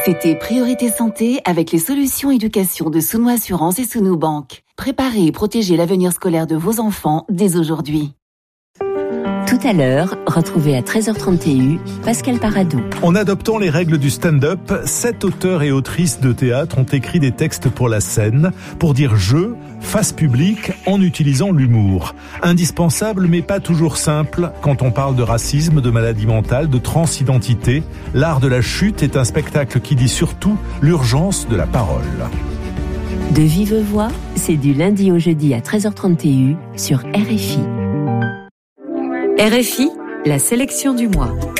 C'était Priorité Santé avec les solutions éducation de Sounou Assurance et Sounou Bank. Préparez et protégez l'avenir scolaire de vos enfants dès aujourd'hui. Tout à l'heure, retrouvez à 13h30 TU, Pascal Paradou. En adoptant les règles du stand-up, 7 auteurs et autrices de théâtre ont écrit des textes pour la scène, pour dire je, face publique, en utilisant l'humour. Indispensable mais pas toujours simple quand on parle de racisme, de maladie mentale, de transidentité. L'art de la chute est un spectacle qui dit surtout l'urgence de la parole. De vive voix, c'est du lundi au jeudi à 13h30 TU sur RFI. RFI, la sélection du mois.